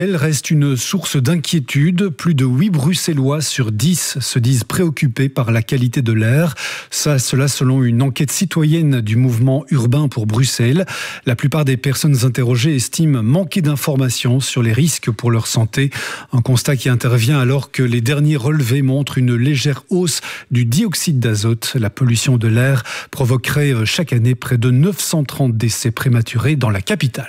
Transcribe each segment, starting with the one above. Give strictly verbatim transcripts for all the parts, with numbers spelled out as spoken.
Elle reste une source d'inquiétude. Plus de huit Bruxellois sur dix se disent préoccupés par la qualité de l'air. Ça, cela selon une enquête citoyenne du mouvement urbain pour Bruxelles. La plupart des personnes interrogées estiment manquer d'informations sur les risques pour leur santé. Un constat qui intervient alors que les derniers relevés montrent une légère hausse du dioxyde d'azote. La pollution de l'air provoquerait chaque année près de neuf cent trente décès prématurés dans la capitale.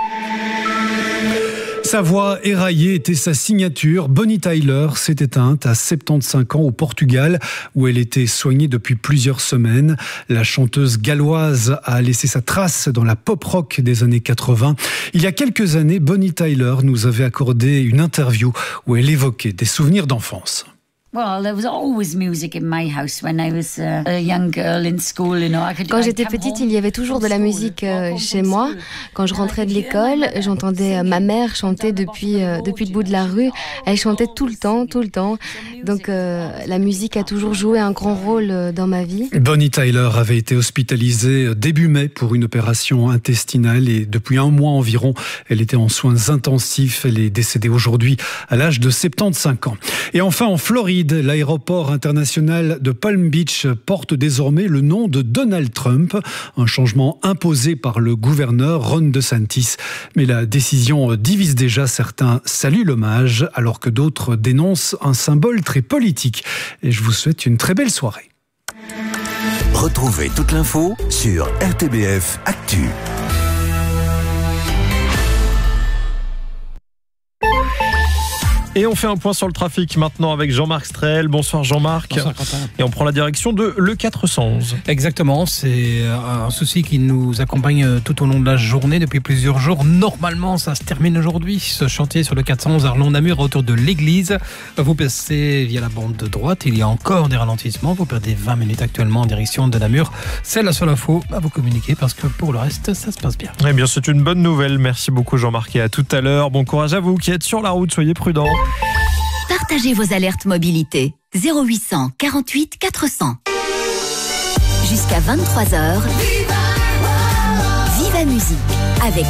Sa voix éraillée était sa signature. Bonnie Tyler s'est éteinte à soixante-quinze ans au Portugal, où elle était soignée depuis plusieurs semaines. La chanteuse galloise a laissé sa trace dans la pop-rock des années quatre-vingts. Il y a quelques années, Bonnie Tyler nous avait accordé une interview où elle évoquait des souvenirs d'enfance. Quand j'étais petite, il y avait toujours de la musique chez moi. Quand je rentrais de l'école, j'entendais ma mère chanter depuis, depuis le bout de la rue. Elle chantait tout le temps, tout le temps. Donc euh, la musique a toujours joué un grand rôle dans ma vie. Bonnie Tyler avait été hospitalisée début mai pour une opération intestinale et depuis un mois environ, elle était en soins intensifs. Elle est décédée aujourd'hui à l'âge de soixante-quinze ans. Et enfin en Floride, l'aéroport international de Palm Beach porte désormais le nom de Donald Trump, un changement imposé par le gouverneur Ron DeSantis. Mais la décision divise déjà. Certains saluent l'hommage, alors que d'autres dénoncent un symbole très politique. Et je vous souhaite une très belle soirée. Retrouvez toute l'info sur R T B F Actu. Et on fait un point sur le trafic maintenant avec Jean-Marc Strel. Bonsoir Jean-Marc. Bonsoir Quentin. Et on prend la direction de l'E quatre cent onze. Exactement, c'est un souci qui nous accompagne tout au long de la journée depuis plusieurs jours. Normalement, ça se termine aujourd'hui. Ce chantier sur le quatre cent onze Arlon-Namur autour de l'église. Vous passez via la bande de droite. Il y a encore des ralentissements. Vous perdez vingt minutes actuellement en direction de Namur. C'est la seule info à vous communiquer parce que pour le reste, ça se passe bien. Eh bien, c'est une bonne nouvelle. Merci beaucoup Jean-Marc et à tout à l'heure. Bon courage à vous qui êtes sur la route. Soyez prudents. Partagez vos alertes mobilité. zéro huit cent quarante-huit quatre cents. Jusqu'à vingt-trois heures. Viva Musique avec